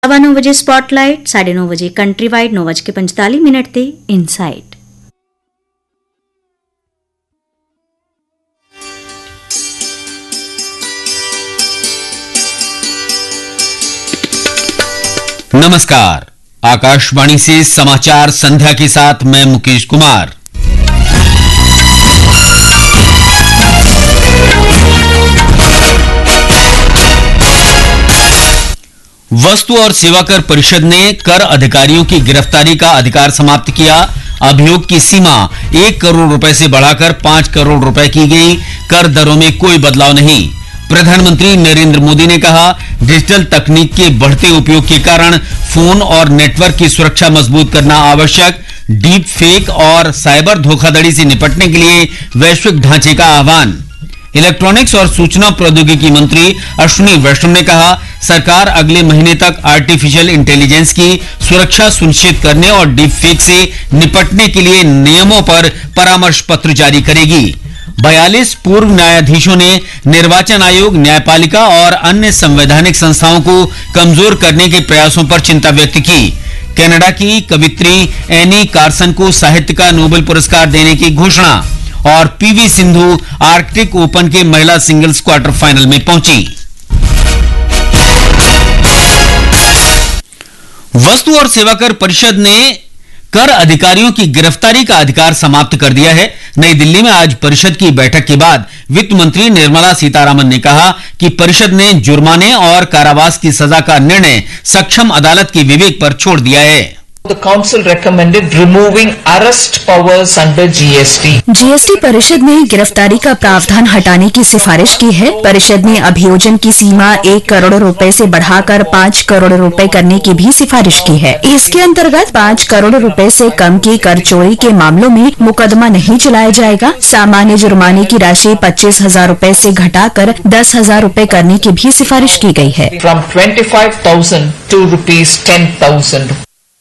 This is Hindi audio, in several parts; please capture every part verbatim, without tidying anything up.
सवा नौ बजे स्पॉटलाइट, साढ़े नौ बजे कंट्री वाइड, नौ बज के पंजताली मिनट ते इनसाइट। नमस्कार, आकाशवाणी से समाचार संध्या के साथ मैं मुकेश कुमार। वस्तु और सेवा कर परिषद ने कर अधिकारियों की गिरफ्तारी का अधिकार समाप्त किया। अभियोग की सीमा एक करोड़ रुपए से बढ़ाकर पांच करोड़ रुपए की गई। कर दरों में कोई बदलाव नहीं। प्रधानमंत्री नरेंद्र मोदी ने कहा, डिजिटल तकनीक के बढ़ते उपयोग के कारण फोन और नेटवर्क की सुरक्षा मजबूत करना आवश्यक। डीप फेक और साइबर धोखाधड़ी से निपटने के लिए वैश्विक ढांचे का आह्वान। इलेक्ट्रॉनिक्स और सूचना प्रौद्योगिकी मंत्री अश्विनी वैष्णव ने कहा, सरकार अगले महीने तक आर्टिफिशियल इंटेलिजेंस की सुरक्षा सुनिश्चित करने और डीप फेक से निपटने के लिए नियमों पर परामर्श पत्र जारी करेगी। बयालीस पूर्व न्यायाधीशों ने निर्वाचन आयोग, न्यायपालिका और अन्य संवैधानिक संस्थाओं को कमजोर करने के प्रयासों पर चिंता व्यक्त की। कनाडा की कवित्री एनी कार्सन को साहित्य का नोबेल पुरस्कार देने की घोषणा। और पीवी सिंधु आर्कटिक ओपन के महिला सिंगल्स क्वार्टर फाइनल में पहुंची। वस्तु और सेवा कर परिषद ने कर अधिकारियों की गिरफ्तारी का अधिकार समाप्त कर दिया है। नई दिल्ली में आज परिषद की बैठक के बाद वित्त मंत्री निर्मला सीतारामन ने कहा कि परिषद ने जुर्माने और कारावास की सजा का निर्णय सक्षम अदालत के विवेक पर छोड़ दिया है। The council recommended removing arrest powers under G S T. GST परिषद ने गिरफ्तारी का प्रावधान हटाने की सिफारिश की है। परिषद ने अभियोजन की सीमा एक करोड़ रुपए से बढ़ाकर पाँच करोड़ रुपए करने की भी सिफारिश की है। इसके अंतर्गत पाँच करोड़ रुपए से कम की कर चोरी के मामलों में मुकदमा नहीं चलाया जाएगा। सामान्य जुर्माने की राशि पच्चीस हजार रूपए से घटाकर दस हजार रूपए करने की भी सिफारिश की गई है। From twenty-five thousand to rupees ten thousand.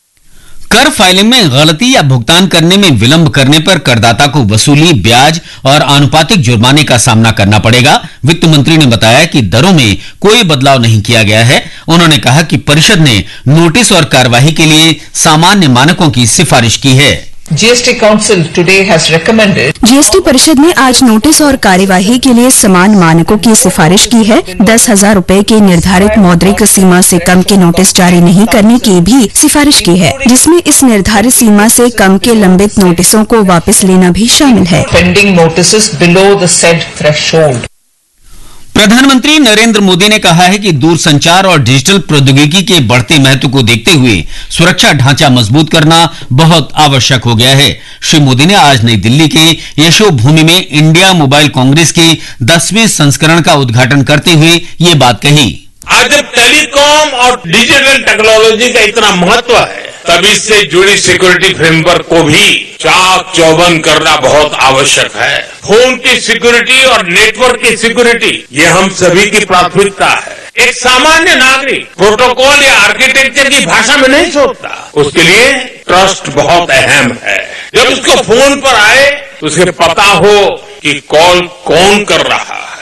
कर फाइलिंग में गलती या भुगतान करने में विलंब करने पर करदाता को वसूली, ब्याज और आनुपातिक जुर्माने का सामना करना पड़ेगा। वित्त मंत्री ने बताया कि दरों में कोई बदलाव नहीं किया गया है। उन्होंने कहा कि परिषद ने नोटिस और कार्यवाही के लिए सामान्य मानकों की सिफारिश की है। G S T Council today has recommended. GST परिषद ने आज नोटिस और कार्यवाही के लिए समान मानकों की सिफारिश की है। दस हजार रूपए की निर्धारित मौद्रिक सीमा से कम के नोटिस जारी नहीं करने की भी सिफारिश की है, जिसमें इस निर्धारित सीमा से कम के लंबित नोटिसों को वापस लेना भी शामिल है। Pending notices below the said threshold. प्रधानमंत्री नरेंद्र मोदी ने कहा है कि दूरसंचार और डिजिटल प्रौद्योगिकी के बढ़ते महत्व को देखते हुए सुरक्षा ढांचा मजबूत करना बहुत आवश्यक हो गया है। श्री मोदी ने आज नई दिल्ली के यशोभूमि में इंडिया मोबाइल कांग्रेस के दसवें संस्करण का उद्घाटन करते हुए ये बात कही। आज जब टेलीकॉम और डिजिटल टेक्नोलॉजी का इतना महत्व है, तब इससे जुड़ी सिक्योरिटी फ्रेमवर्क को भी चाक चौबंद करना बहुत आवश्यक है। फोन की सिक्योरिटी और नेटवर्क की सिक्योरिटी ये हम सभी की प्राथमिकता है। एक सामान्य नागरिक प्रोटोकॉल या आर्किटेक्चर की भाषा में नहीं सोचता, उसके लिए ट्रस्ट बहुत अहम है। जब उसको फोन पर आए तो उसे पता हो कि कॉल कौन कर रहा है।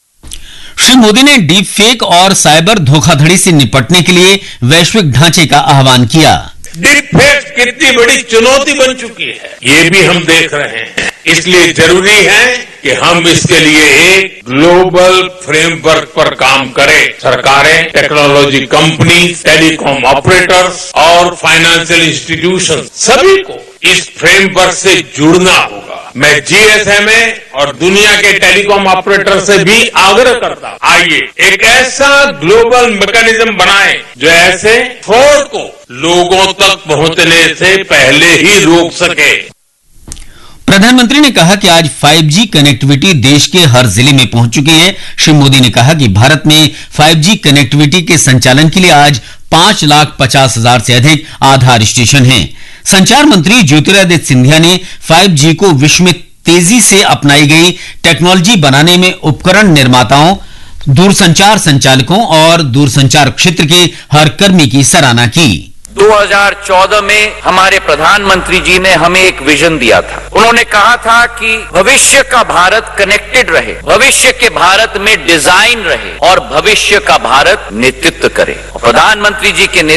श्री मोदी ने डीप फेक और साइबर धोखाधड़ी से निपटने के लिए वैश्विक ढांचे का आह्वान किया। डीप फेक कितनी बड़ी चुनौती बन चुकी है, ये भी हम देख रहे हैं। इसलिए जरूरी है कि हम इसके लिए एक ग्लोबल फ्रेमवर्क पर काम करें। सरकारें, टेक्नोलॉजी कंपनी, टेलीकॉम ऑपरेटर्स और फाइनेंशियल इंस्टीट्यूशन सभी को इस फ्रेमवर्क से जुड़ना होगा। मैं जीएसएमए और दुनिया के टेलीकॉम ऑपरेटर से भी आग्रह करता हूं, आइए एक ऐसा ग्लोबल मैकेनिज्म बनाएं जो ऐसे फ्रॉड को लोगों तक पहुंचने से पहले ही रोक सके। प्रधानमंत्री ने कहा कि आज फाइव जी कनेक्टिविटी देश के हर जिले में पहुंच चुकी है। श्री मोदी ने कहा कि भारत में फाइव जी कनेक्टिविटी के संचालन के लिए आज पांच लाख पचास हजार से अधिक आधार स्टेशन हैं। संचार मंत्री ज्योतिरादित्य सिंधिया ने फाइव जी को विश्व में तेजी से अपनाई गई टेक्नोलॉजी बनाने में उपकरण निर्माताओं, दूरसंचार संचालकों और दूरसंचार क्षेत्र के हर कर्मी की सराहना की। दो हज़ार चौदह में हमारे प्रधानमंत्री जी ने हमें एक विजन दिया था। उन्होंने कहा था कि भविष्य का भारत कनेक्टेड रहे, भविष्य के भारत में डिजाइन रहे और भविष्य का भारत नेतृत्व करे। प्रधानमंत्री जी के नेतृत्व